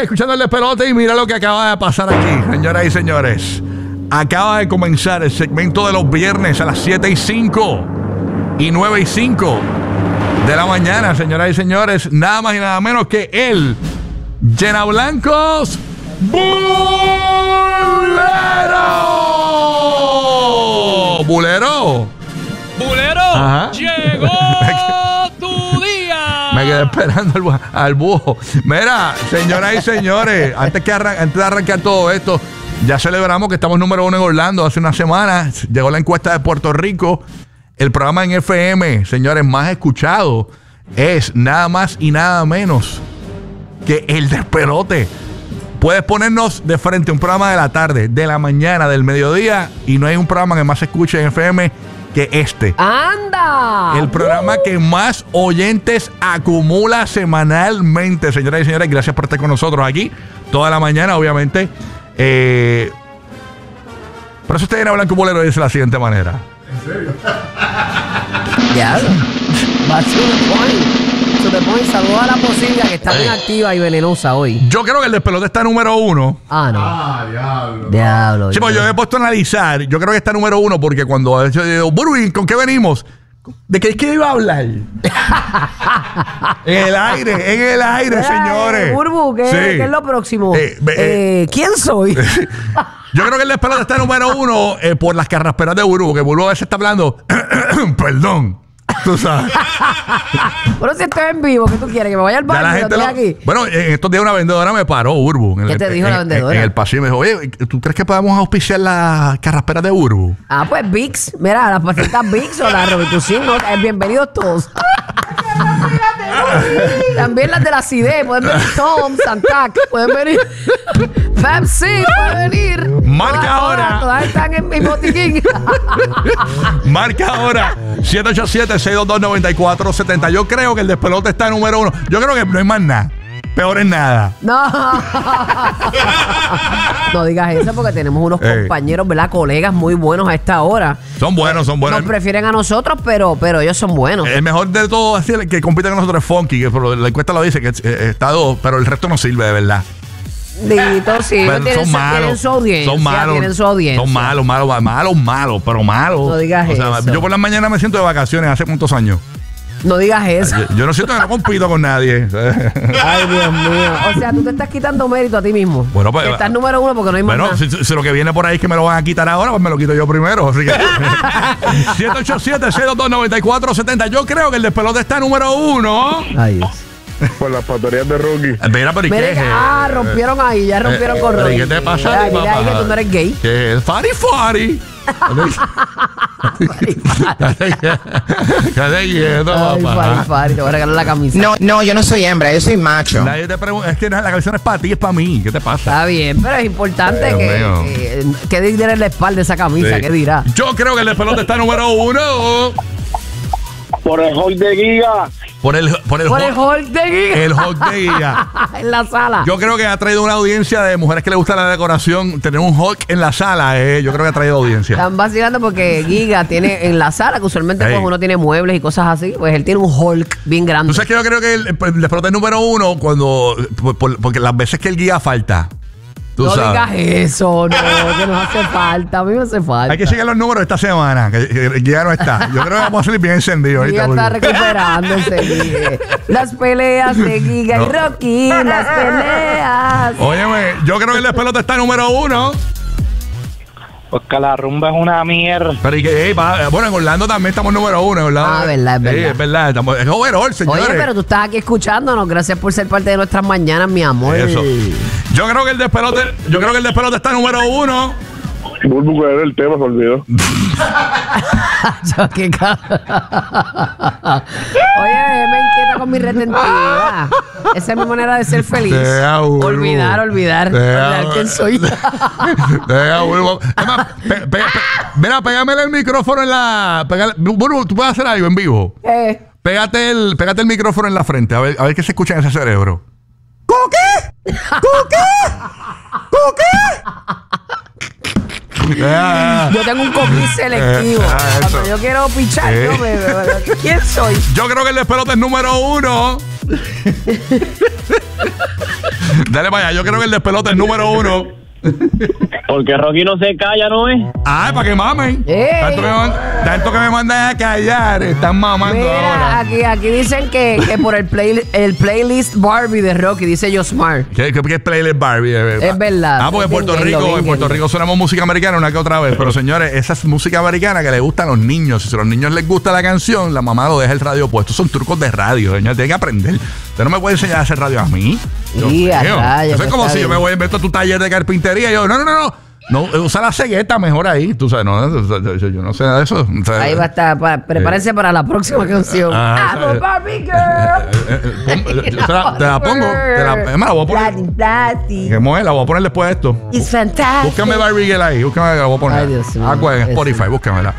escuchando el despelote y mira lo que acaba de pasar aquí, señoras y señores. Acaba de comenzar el segmento de los viernes a las 7:05 y 9:05 de la mañana, señoras y señores. Nada más y nada menos que el Llena Blancos Bulero. ¿Bulero? ¡Bulero! Ajá. ¡Llegó tu día! Me quedé esperando al búho. Mira, señoras y señores, antes de arrancar todo esto, ya celebramos que estamos número 1 en Orlando hace una semana. Llegó la encuesta de Puerto Rico. El programa en FM, señores, más escuchado es nada más y nada menos que El Despelote. Puedes ponernos de frente un programa de la tarde, de la mañana, del mediodía, y no hay un programa que más se escuche en FM que este. ¡Anda! El programa que más oyentes acumula semanalmente, señoras y señores. Gracias por estar con nosotros aquí toda la mañana, obviamente. Por eso usted viene a Blanco Bolero y dice de la siguiente manera. ¿En serio? Ya. Va to the point. To the point. Saludos a la posilla que está bien activa y venenosa hoy. Yo creo que el despelote está número 1. Ah, no. Ah, diablo. Diablo. Sí, pues yo he puesto a analizar. Yo creo que está número 1 porque cuando yo digo, Burwin, ¿con qué venimos? ¿De qué es que iba a hablar? en el aire, señores. Burbu, ¿qué es lo próximo? ¿Quién soy? Yo creo que el despelote está número 1 por las carrasperas de Burbu, que Burbu a veces está hablando, perdón, tú sabes. Bueno, si estoy en vivo, ¿qué tú quieres? ¿Que me vaya al baño? La gente aquí. Bueno, en estos días una vendedora me paró, Burbu. ¿Qué te dijo la vendedora? En el pasillo me dijo, oye, ¿tú crees que podemos auspiciar las carrasperas de Burbu? Ah, pues VIX. Mira, las pacientes VIX o las Robitussin, ¿no? Bienvenidos todos. También las de la CIDE. Pueden venir Tom, Santac. Pueden venir Pepsi. Pueden venir. Marca ahora. Todas están en mi botiquín. Marca ahora 787-622-9470. Yo creo que el despelote está número 1. Yo creo que no hay más nada. Peor es nada. No. No digas eso porque tenemos unos compañeros, ¿verdad? Colegas muy buenos a esta hora. Son buenos. Nos prefieren a nosotros, pero ellos son buenos. El mejor de todo es el que compite con nosotros es Funky, que la encuesta lo dice, que está 2, pero el resto no sirve de verdad. Dito, sí. Son malos. Tienen su audiencia. Son malos. Tienen su audiencia. Son malos, pero malos. No digas eso. Yo por las mañanas me siento de vacaciones hace cuántos años. No digas eso. Yo no siento que no compito con nadie. Ay, Dios mío. O sea, tú te estás quitando mérito a ti mismo. Bueno, pues. Estás número 1 porque no hay más nada. Si lo que viene por ahí es que me lo van a quitar ahora, pues me lo quito yo primero. Así que 787-622-9470. Yo creo que el despelote está número 1. Ay, Dios. Por las pastorías de Rocky. Mira, pero ¿y qué es? Rompieron ahí, ya rompieron con Rocky. ¿Qué te pasa? Dile ahí que tú no eres gay. ¿Qué es? Fari. Fari, te voy a regalar la camisa. No, yo no soy hembra, yo soy macho. Nadie te pregunta, es que la camisa no es para ti, es para mí. ¿Qué te pasa? Está bien, pero es importante que dirá en la espalda esa camisa, ¿qué dirá? Yo creo que el despelote está número 1. Por el hall de Giga. Por el Hulk de Giga. El Hulk de Giga. En la sala. Yo creo que ha traído una audiencia de mujeres que les gusta la decoración. Tener un Hulk en la sala, yo creo que ha traído audiencia. Están vacilando porque Giga tiene en la sala, que usualmente pues uno tiene muebles y cosas así, pues él tiene un Hulk bien grande. ¿Tú sabes que yo creo que el despelote es número 1 cuando porque las veces que el Giga falta? No digas eso, no, que nos hace falta. A mí me hace falta. Hay que seguir los números esta semana, que ya no está. Yo creo que vamos a salir bien encendidos. Giga está recuperándose. Las peleas de Giga y Rocky, las peleas. Óyeme, yo creo que el despelote está número 1. Porque la rumba es una mierda. Pero y que, bueno, en Orlando también estamos número 1, ¿verdad? Ah, verdad, es verdad. Sí, es verdad. Es overall, señores. Oye, pero tú estás aquí escuchándonos. Gracias por ser parte de nuestras mañanas, mi amor. Eso. Yo creo que el despelote está número 1. Burbu, que era el tema, se olvidó. Oye, me inquieta con mi retentiva. Esa es mi manera de ser feliz. Olvidar quién soy. Mira, pégamele el micrófono en la... Burbu, ¿tú puedes hacer algo en vivo? Pégate el micrófono en la frente, a ver qué se escucha en ese cerebro. ¿Qué? Yo tengo un coquí selectivo. Cuando yo quiero pichar, ¿quién soy? Yo creo que el despelote es número 1. Dale para allá. Yo creo que el despelote es número 1. Porque Rocky no se calla, ¿no es? Para que mamen. Tanto que me mandan a callar. Están mamando Mira, ahora. aquí dicen que por el playlist Barbie de Rocky, dice Josmar. ¿Qué es playlist Barbie? Es verdad. Porque en Puerto Rico sonamos música americana una que otra vez. Pero señores, esa es música americana que le gusta a los niños. Si a los niños les gusta la canción, la mamá lo deja el radio puesto. Son trucos de radio, señor. Tienen que aprender. Usted no me puede enseñar a hacer radio a mí. Sí, a rayos, eso es como si yo me voy a inventar tu taller de carpintería y yo, no, usa la cegueta mejor ahí. Tú sabes, yo no sé nada de eso. O sea, ahí va a estar. Prepárense para la próxima canción. I'm a Barbie girl. te la pongo. Es más, la voy a poner. ¿Qué mueve? La voy a poner después de esto. It's fantastic. Búscame Barbie Girl ahí. Búscame, la voy a poner. Ay, Dios mío. En Spotify, búscamela.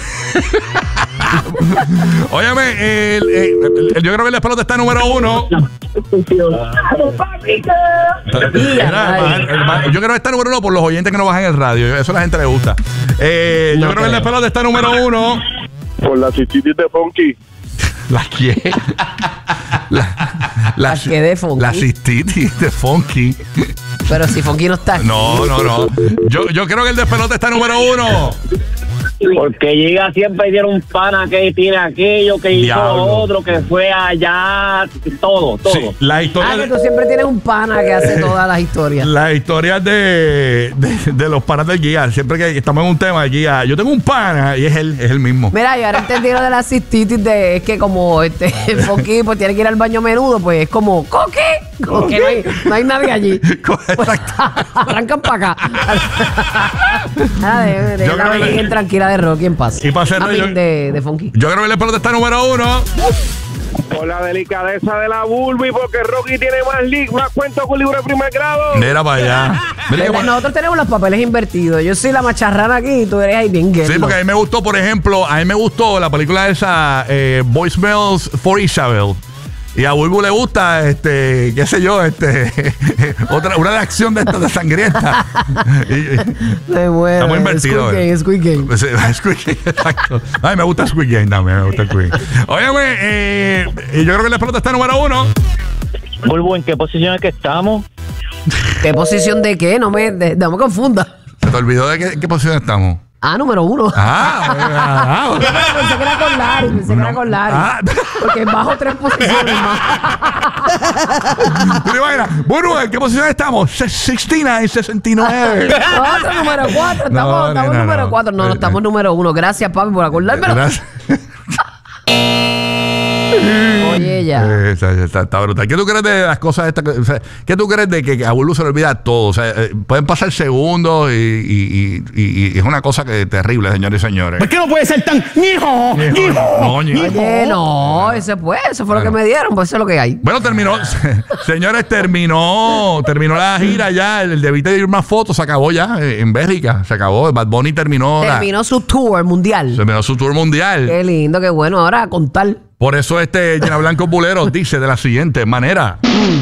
Óyeme, yo creo que el despelote está número 1. Yo creo que está número 1 por los oyentes que no bajan el radio. Eso a la gente le gusta. Yo creo que el despelote está número 1. Por la cistitis de Funky. ¿La qué? ¿La qué de Funky? La cistitis de Funky. Pero si Funky no está aquí. No. Yo creo que el despelote está número 1. Porque llega siempre y tiene un pana que tiene aquello, que hizo otro, que fue allá, todo. Sí, la historia que tú siempre tienes un pana que hace todas las historias. Las historias de los panas del guía. Siempre que estamos en un tema del guía, yo tengo un pana y es el mismo. Mira, yo ahora entendí lo de la cistitis es que como el Funky pues tiene que ir al baño a menudo, pues es como que no hay nadie allí. Arrancan para acá. Yo creo que bien tranquila de Rocky en paz. Y para hacer de Funky. Yo creo que el despelote está número 1. Por la delicadeza de la Bulbi, porque Rocky tiene más cuentos con libro de primer grado. Mira para allá. Nosotros tenemos los papeles invertidos. Yo soy la macharrana aquí y tú eres ahí bien gay. Sí, porque a mí me gustó, por ejemplo, la película esa, Voicemails for Isabel. Y a Bulbu le gusta, qué sé yo, una de acción de esta de sangrienta. Me muero. Está muy invertido. Squid Game. Squid Game, exacto. Ay, me gusta Squid Game también, me gusta Squid Game. Óyeme, y yo creo que el despelote está número 1. Bulbu, ¿en qué posición es que estamos? ¿Qué posición de qué? No me confunda. ¿Se te olvidó de qué posición estamos? Número 1. Pensé que era con Larry. Porque bajo 3 posiciones más. ¿Tú te imaginas? Bueno, ¿en qué posición estamos? 69, 69. Otro número 4. Estamos número 4. No, estamos número 1. Gracias, papi, por acordármelo. Gracias. Oye, ya. Está brutal. ¿Qué tú crees de las cosas estas? O sea, ¿qué tú crees de que a Bulbu se le olvida todo? O sea, pueden pasar segundos y es una cosa que terrible, señores y señores. ¿Por qué no puede ser tan hijo? Oye, no, eso fue lo que me dieron, pues eso es lo que hay. Bueno, señores, terminó la gira ya, el debate de ir más fotos, se acabó ya en Bélgica, se acabó, Bad Bunny terminó su tour mundial. Terminó su tour mundial. Qué lindo, qué bueno, ahora a contar. Por eso Gina Blanco Bulero dice de la siguiente manera.